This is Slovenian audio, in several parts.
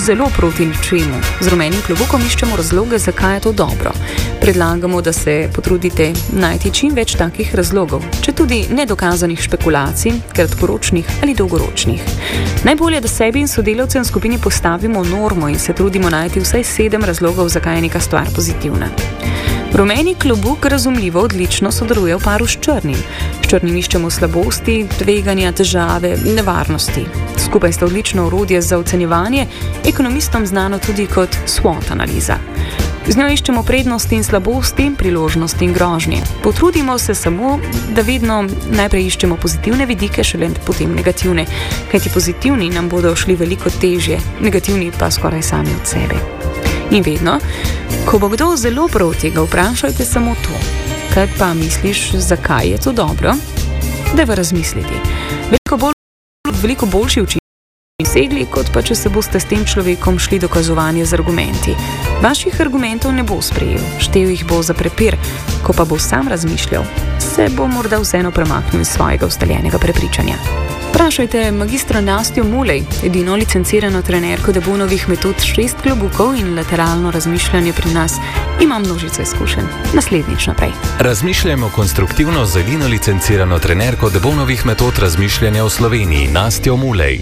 zelo proti ničemu. Z rumenim klobukom iščemo razloge, zakaj je to dobro. Predlagamo, da se potrudite najti čim več takih razlogov, če tudi nedokazanih špekulacij, kratkoročnih ali dolgoročnih. Najbolje, da sebi in sodelavcem v skupini postavimo normo in se trudimo najti vsaj 7 razlogov, zakaj je neka stvar pozitivna. Rumeni klobuk razumljivo odlično sodeluje v paru s črnim. S črnim iščemo slabosti, tveganja, težave, nevarnosti. Skupaj sta odlično orodje za ocenjevanje, ekonomistom znano tudi kot SWOT analiza. Z njo iščemo prednosti in slabosti, priložnosti in grožnje. Potrudimo se samo, da vedno najprej iščemo pozitivne vidike, šele potem negativne, kajti pozitivni nam bodo šli veliko težje, negativni pa skoraj sami od sebe. In vedno, ko bo kdo zelo proti, ga vprašajte samo to. Kaj pa misliš, zakaj je to dobro? Dajva razmisliti. Veliko boljši učinki segli, kot pa če se boste s tem človekom šli dokazovanje z argumenti. Vaših argumentov ne bo sprejel, štel jih bo za prepir, ko pa bo sam razmišljal, se bo morda vseeno premaknil iz svojega ustaljenega prepričanja. Vprašajte magistra Nastjo Mulej, edino licencirano trenerko Debonovih metod 6 klobukov in lateralno razmišljanje pri nas. Ima množico izkušenj. Naslednjič naprej. Razmišljamo konstruktivno z edino licencirano trenerko Debonovih metod razmišljanja v Sloveniji, Nastjo Mulej.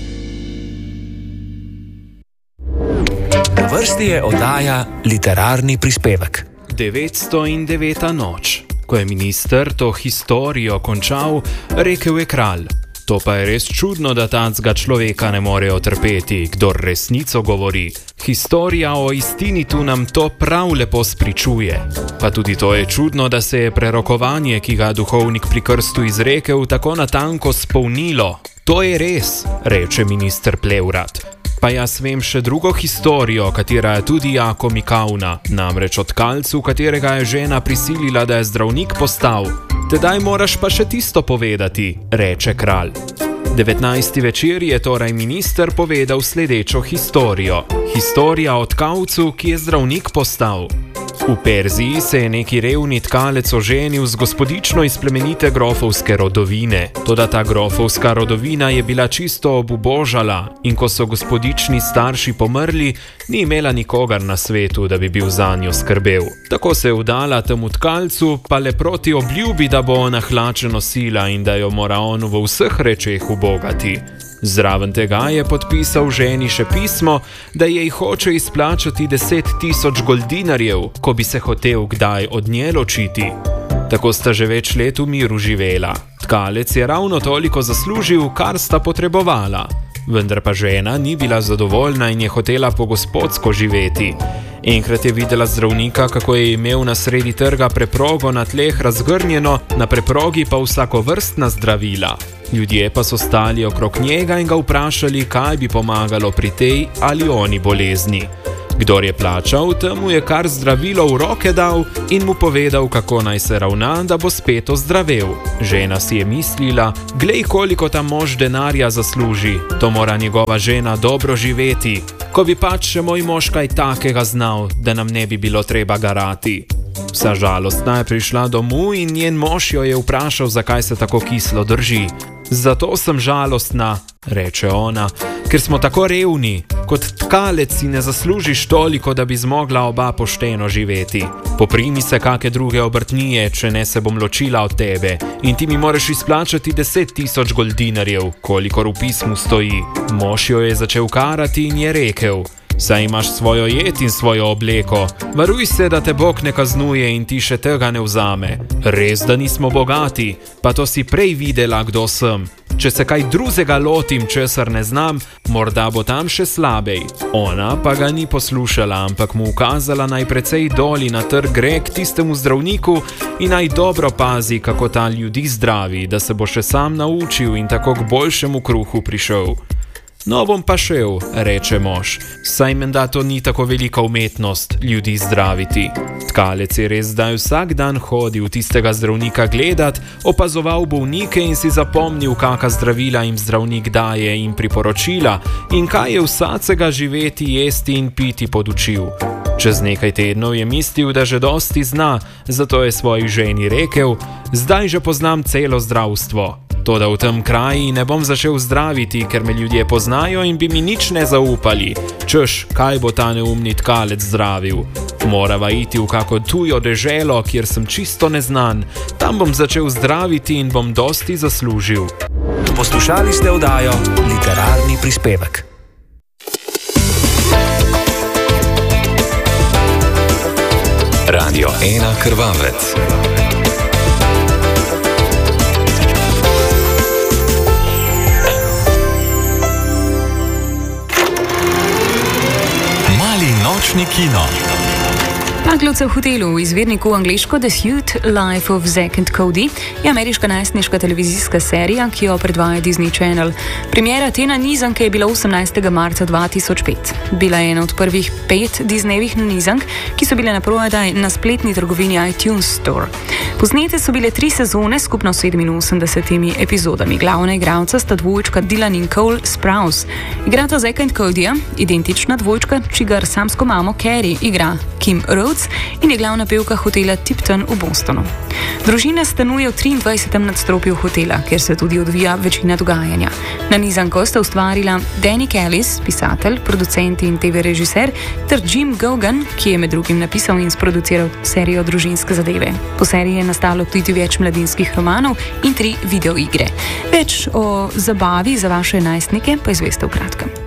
Na vrsti je oddaja Literarni prispevek. 909. noč. Ko je minister to historijo končal, rekel je kralj: to pa je res čudno, da tacga človeka ne morejo trpeti, kdor resnico govori. Historija o istini tu nam to prav lepo spričuje. Pa tudi to je čudno, da se je prerokovanje, ki ga duhovnik pri krstu izrekel, tako natanko spolnilo. To je res, reče minister Plevrat. Pa jaz vem še drugo historijo, katera je tudi jako mikavna, namreč od kalcu, katerega je žena prisilila, da je zdravnik postal. Tedaj moraš pa še tisto povedati, reče kralj. 19. večer je torej minister povedal sledečo historijo. Historija o tkavcu, ki je zdravnik postal. V Perziji se je neki revni tkalec oženil z gospodično iz plemenite grofovske rodovine. Toda ta grofovska rodovina je bila čisto obubožala in ko so gospodični starši pomrli, ni imela nikogar na svetu, da bi bil zanjo skrbel. Tako se je vdala temu tkalcu, pa le proti obljubi, da bo ona hlače nosila in da jo mora on v vseh rečeh ubogati. Zraven tega je podpisal ženi še pismo, da jej hoče izplačati 10.000 goldinarjev, ko bi se hotel kdaj od nje ločiti. Tako sta že več let v miru živela. Tkalec je ravno toliko zaslužil, kar sta potrebovala. Vendar pa žena ni bila zadovoljna in je hotela po gospodsko živeti. Enkrat je videla zdravnika, kako je imel na sredi trga preprogo na tleh razgrnjeno, na preprogi pa vsakovrstna zdravila. Ljudje pa so stali okrog njega in ga vprašali, kaj bi pomagalo pri tej ali oni bolezni. Kdor je plačal, temu je kar zdravilo v roke dal in mu povedal, kako naj se ravna, da bo spet ozdravel. Žena si je mislila, glej, koliko ta mož denarja zasluži, to mora njegova žena dobro živeti. Ko bi pač še moj mož kaj takega znal, da nam ne bi bilo treba garati. Vsa žalostna je prišla domov in njen mož jo je vprašal, zakaj se tako kislo drži. Zato sem žalostna, reče ona, ker smo tako revni. Kot tkalec si ne zaslužiš toliko, da bi zmogla oba pošteno živeti. Poprimi se kake druge obrtnije, če ne se bom ločila od tebe, in ti mi moraš izplačati 10.000 goldinarjev, kolikor v pismu stoji. Mož jo je začel karati in je rekel: saj imaš svojo jed in svojo obleko, varuj se, da te Bog ne kaznuje in ti še tega ne vzame. Res, da nismo bogati, pa to si prej videla, kdo sem. Če se kaj drugega lotim, česar ne znam, morda bo tam še slabej. Ona pa ga ni poslušala, ampak mu ukazala naj precej doli na trg gre k tistemu zdravniku in naj dobro pazi, kako ta ljudi zdravi, da se bo še sam naučil in tako k boljšemu kruhu prišel. No, bom pa šel, reče mož, saj menda to ni tako velika umetnost ljudi zdraviti. Tkalec je res zdaj vsak dan hodil tistega zdravnika gledat, opazoval bolnike in si zapomnil, kaka zdravila jim zdravnik daje in priporočila in kaj je vsacega živeti, jesti in piti podučil. Čez nekaj tednov je mislil, da že dosti zna, zato je svoji ženi rekel: zdaj že poznam celo zdravstvo. Toda v tem kraju ne bom začel zdraviti, ker me ljudje poznajo in bi mi nič ne zaupali. Češ, kaj bo ta neumni tkalec zdravil? Morava iti v kako tujo deželo, kjer sem čisto neznan. Tam bom začel zdraviti in bom dosti zaslužil. Poslušali ste oddajo Literarni prispevek. Radio 1 Krvavec. Mali nočni kino. Paglovce v hotelu v izvirniku angleško The Suite Life of Zack and Cody je ameriška najstniška televizijska serija, ki jo predvaja Disney Channel. Premiera te nanizanke je bila 18. marca 2005. Bila je ena od prvih 5 Disneyjevih nanizank, ki so bile naprodaj na spletni trgovini iTunes Store. Posnete so bile 3 sezone, skupno 87 epizodami. Glavna igralca sta dvojčka Dylan in Cole Sprouse. Igrata Zacka in Codyja, identična dvojčka, čigar samsko mamo Carrie igra Kim Rhodes in je glavna pevka hotela Tipton v Bostonu. Družina stanuje v 23. nadstropju hotela, kjer se tudi odvija večina dogajanja. Nanizanko sta ustvarila Danny Kellis, pisatelj, producent in TV režiser, ter Jim Gogan, ki je med drugim napisal in sproduciral serijo Družinske zadeve. Po seriji je nastalo tudi več mladinskih romanov in 3 videoigre. Več o zabavi za vaše najstnike pa izveste v kratkem.